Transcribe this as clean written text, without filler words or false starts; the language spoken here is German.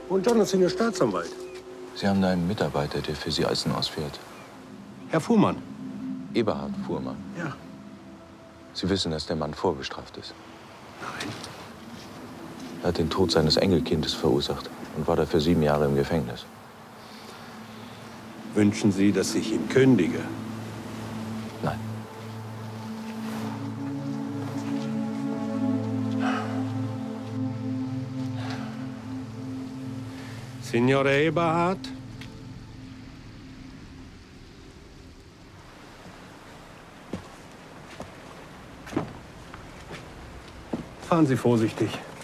Und John ist Senior Staatsanwalt. Sie haben da einen Mitarbeiter, der für Sie Eisen ausfährt. Herr Fuhrmann. Eberhard Fuhrmann. Ja. Sie wissen, dass der Mann vorbestraft ist. Nein. Er hat den Tod seines Enkelkindes verursacht und war dafür 7 Jahre im Gefängnis. Wünschen Sie, dass ich ihn kündige? Nein. Signore Eberhard? Fahren Sie vorsichtig.